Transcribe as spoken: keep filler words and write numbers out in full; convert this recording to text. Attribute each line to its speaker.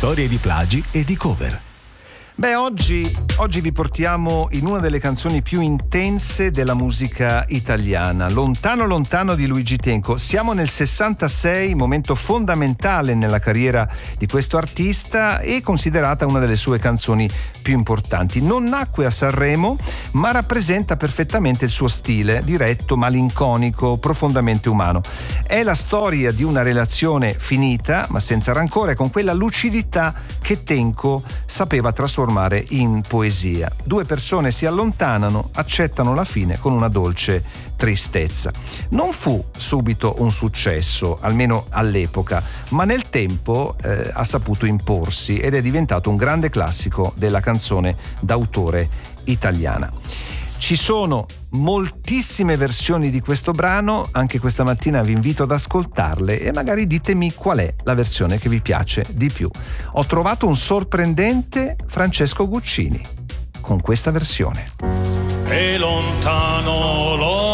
Speaker 1: storie di plagi e di cover.
Speaker 2: Beh, oggi, oggi vi portiamo in una delle canzoni più intense della musica italiana, Lontano Lontano di Luigi Tenco. Siamo nel sessantasei, momento fondamentale nella carriera di questo artista e considerata una delle sue canzoni più importanti. Non nacque a Sanremo, ma rappresenta perfettamente il suo stile, diretto, malinconico, profondamente umano. È la storia di una relazione finita, ma senza rancore, con quella lucidità che Tenco sapeva trasformare in poesia. Due persone si allontanano, accettano la fine con una dolce tristezza. Non fu subito un successo, almeno all'epoca, ma nel tempo eh, ha saputo imporsi ed è diventato un grande classico della canzone d'autore italiana. Ci sono moltissime versioni di questo brano, anche questa mattina vi invito ad ascoltarle e magari ditemi qual è la versione che vi piace di più. Ho trovato un sorprendente Francesco Guccini con questa versione.
Speaker 3: E lontano, lontano